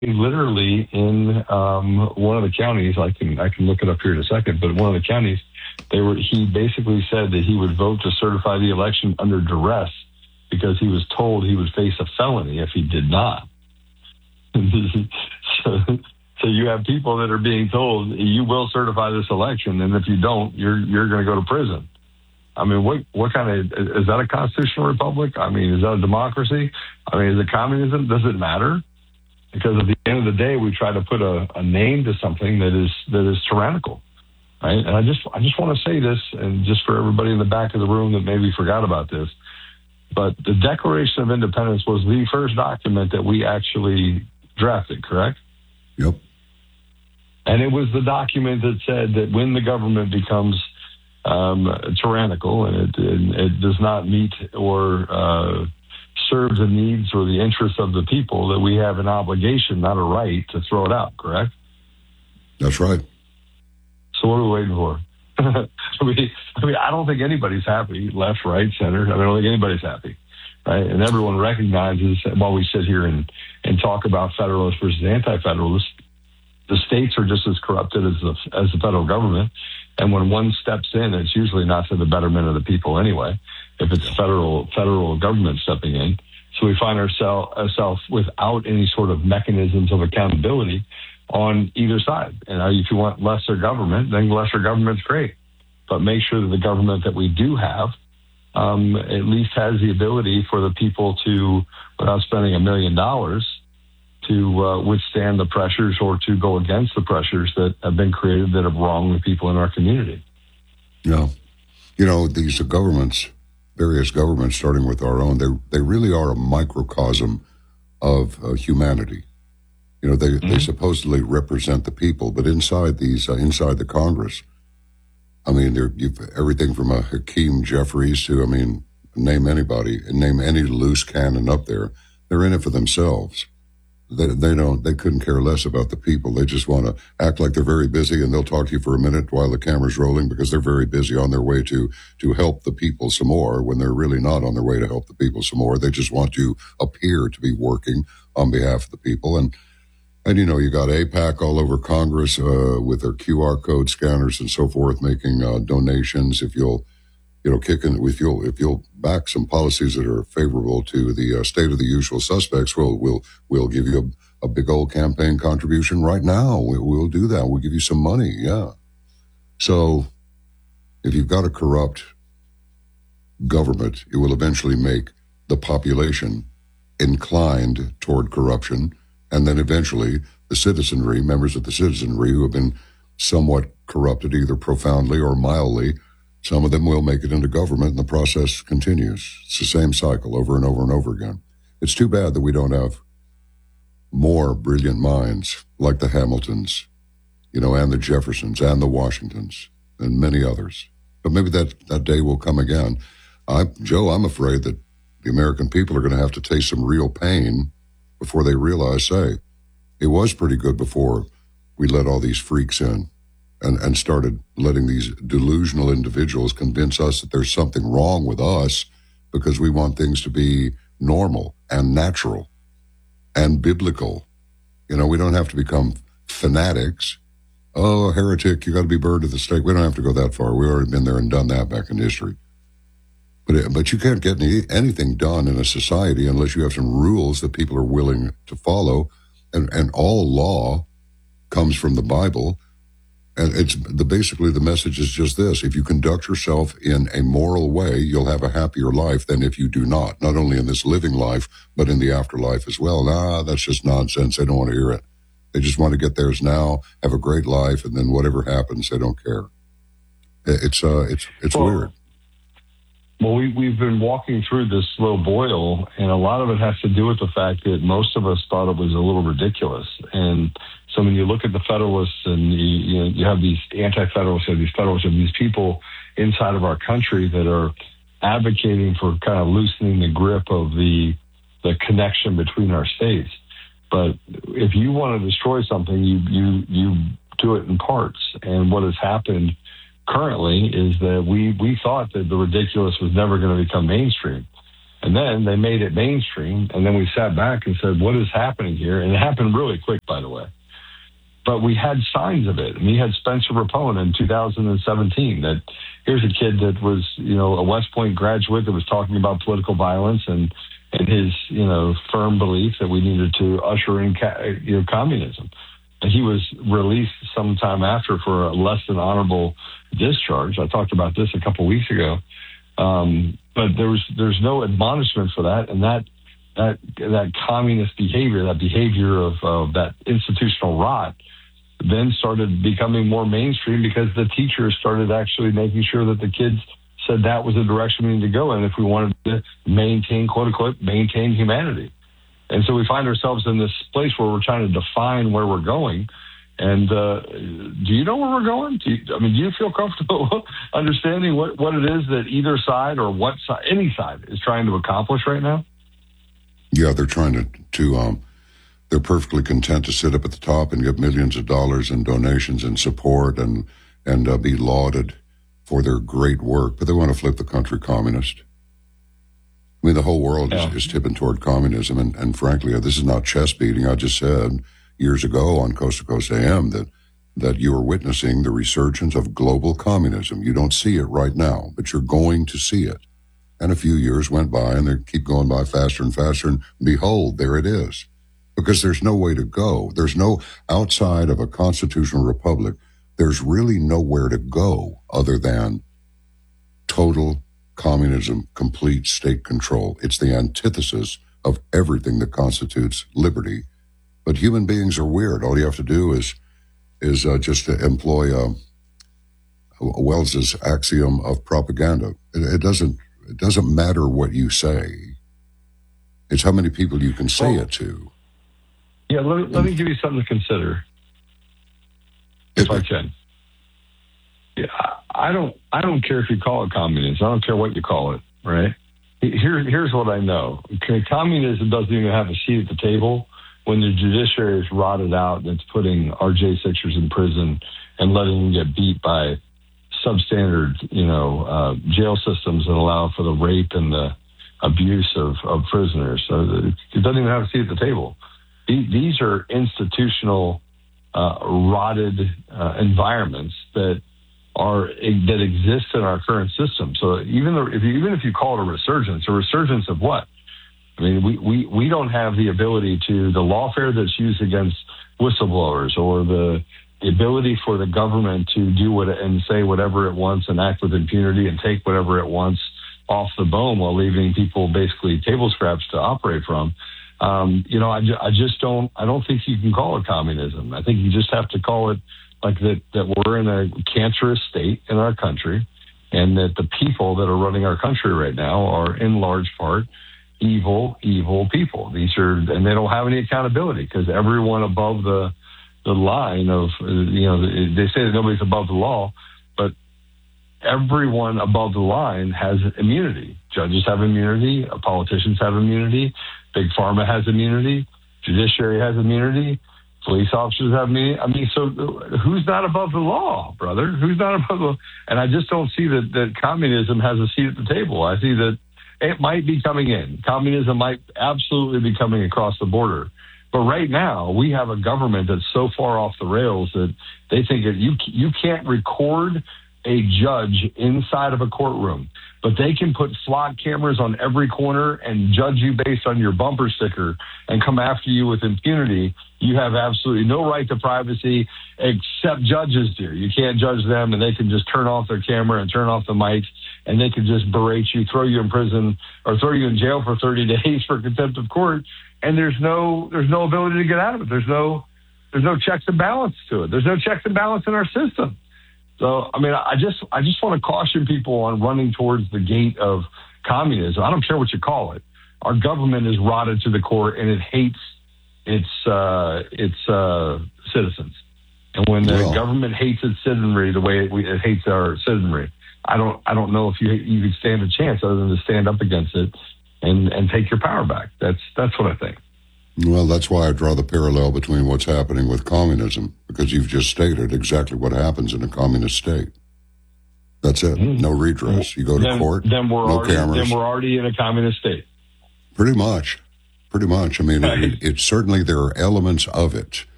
literally in one of the counties. I can look it up here in a second, but one of the counties, he basically said that he would vote to certify the election under duress because he was told he would face a felony if he did not. So you have people that are being told you will certify this election, and if you don't, you're going to go to prison. I mean, what kind of, is that a constitutional republic? I mean, is that a democracy? I mean, is it communism? Does it matter? Because at the end of the day, we try to put a name to something that is tyrannical, right? And I just want to say this, and just for everybody in the back of the room that maybe forgot about this, but the Declaration of Independence was the first document that we actually drafted, correct? Yep. And it was the document that said that when the government becomes tyrannical and it does not meet or serve the needs or the interests of the people, that we have an obligation, not a right, to throw it out, correct? That's right. So what are we waiting for? I mean, I don't think anybody's happy, left, right, center. I don't think anybody's happy, right? And everyone recognizes, while we sit here and talk about Federalists versus Anti-Federalists, the states are just as corrupted as the federal government. And when one steps in, it's usually not to the betterment of the people anyway, if it's federal government stepping in. So we find ourselves without any sort of mechanisms of accountability on either side. And if you want lesser government, then lesser government's great. But make sure that the government that we do have at least has the ability for the people to, without spending $1 million, to withstand the pressures or to go against the pressures that have been created that have wronged the people in our community. Yeah. You know, these governments, various governments, starting with our own, they really are a microcosm of humanity. You know, they supposedly represent the people, but inside the Congress, I mean, you've everything from a Hakeem Jeffries to, I mean, name any loose cannon up there. They're in it for themselves. They couldn't care less about the people. They just want to act like they're very busy, and they'll talk to you for a minute while the camera's rolling because they're very busy on their way to help the people some more when they're really not on their way to help the people some more. They just want to appear to be working on behalf of the people. And you know, you got AIPAC all over Congress with their QR code scanners and so forth, making donations. If you'll back some policies that are favorable to the state of the usual suspects, we'll give you a big old campaign contribution right now. We'll do that. We'll give you some money. Yeah. So if you've got a corrupt government, it will eventually make the population inclined toward corruption. And then eventually the citizenry, members of the citizenry who have been somewhat corrupted, either profoundly or mildly, some of them will make it into government, and the process continues. It's the same cycle over and over and over again. It's too bad that we don't have more brilliant minds like the Hamiltons, you know, and the Jeffersons and the Washingtons and many others. But maybe that day will come again. Joe, I'm afraid that the American people are going to have to taste some real pain before they realize, hey, it was pretty good before we let all these freaks in and started letting these delusional individuals convince us that there's something wrong with us because we want things to be normal and natural and biblical. You know, we don't have to become fanatics. Oh, a heretic, you got to be burned at the stake. We don't have to go that far. We've already been there and done that back in history. But you can't get anything done in a society unless you have some rules that people are willing to follow. And all law comes from the Bible. And basically the message is just this: if you conduct yourself in a moral way, you'll have a happier life than if you do not only in this living life, but in the afterlife as well. That's just nonsense. They don't want to hear it. They just want to get theirs now, have a great life, and then whatever happens, they don't care. It's weird. Well, we've been walking through this slow boil, and a lot of it has to do with the fact that most of us thought it was a little ridiculous. And so when you look at the Federalists and you have these anti-Federalists, you have these Federalists, you have these people inside of our country that are advocating for kind of loosening the grip of the connection between our states. But if you want to destroy something, you do it in parts. And what has happened currently is that we thought that the ridiculous was never going to become mainstream. And then they made it mainstream, and then we sat back and said, what is happening here? And it happened really quick, by the way. But we had signs of it. And we had Spencer Rapone in 2017 that here's a kid that was, a West Point graduate that was talking about political violence and his, firm belief that we needed to usher in, communism. And he was released sometime after for a less than honorable discharge. I talked about this a couple weeks ago. But there's no admonishment for that. And that communist behavior, that behavior of that institutional rot, then started becoming more mainstream because the teachers started actually making sure that the kids said that was the direction we need to go in if we wanted to maintain, quote unquote, maintain humanity. And so we find ourselves in this place where we're trying to define where we're going. And do you know where we're going? Do you feel comfortable understanding what it is that either side or what side, any side, is trying to accomplish right now? Yeah, they're trying to they're perfectly content to sit up at the top and give millions of dollars in donations and support and be lauded for their great work, but they want to flip the country communist. I mean, the whole world is tipping toward communism, and frankly, this is not chest beating. I just said years ago on Coast to Coast AM that you are witnessing the resurgence of global communism. You don't see it right now, but you're going to see it. And a few years went by, and they keep going by faster and faster, and behold, there it is. Because there's no way to go. There's no, outside of a constitutional republic, there's really nowhere to go other than total communism, complete state control. It's the antithesis of everything that constitutes liberty. But human beings are weird. All you have to do is just to employ Wells's axiom of propaganda. It doesn't matter what you say. It's how many people you can say it to. Yeah, let me give you something to consider, if I can. Yeah, I don't care if you call it communism. I don't care what you call it, right? Here's what I know. Okay, communism doesn't even have a seat at the table when the judiciary is rotted out and it's putting our J6ers in prison and letting them get beat by substandard, jail systems that allow for the rape and the abuse of prisoners. So it doesn't even have a seat at the table. These are institutional, rotted environments that exist in our current system. So even if you call it a resurgence of what? I mean, we don't have the ability to, the lawfare that's used against whistleblowers or the ability for the government to do and say whatever it wants and act with impunity and take whatever it wants off the bone while leaving people basically table scraps to operate from. I don't think you can call it communism. I think you just have to call it like that we're in a cancerous state in our country and that the people that are running our country right now are in large part evil people. And they don't have any accountability because everyone above the line of, they say that nobody's above the law, but everyone above the line has immunity. Judges have immunity. Politicians have immunity. Big Pharma has immunity. Judiciary has immunity. Police officers have immunity. I mean, so who's not above the law, brother? Who's not above the law? And I just don't see that communism has a seat at the table. I see that it might be coming in. Communism might absolutely be coming across the border. But right now, we have a government that's so far off the rails that they think that you can't record a judge inside of a courtroom, but they can put flock cameras on every corner and judge you based on your bumper sticker and come after you with impunity. You have absolutely no right to privacy except judges do. You can't judge them, and they can just turn off their camera and turn off the mics, and they can just berate you, throw you in prison, or throw you in jail for 30 days for contempt of court. And there's no ability to get out of it. There's no checks and balance to it. There's no checks and balance in our system. So, I mean, I just want to caution people on running towards the gate of communism. I don't care what you call it. Our government is rotted to the core, and it hates its citizens. And when the government hates its citizenry the way it hates our citizenry, I don't know if you could stand a chance other than to stand up against it and take your power back. That's what I think. Well, that's why I draw the parallel between what's happening with communism, because you've just stated exactly what happens in a communist state. That's it. No redress. You go to court, no cameras. Then we're already in a communist state. Pretty much. I mean, Right. it certainly, there are elements of it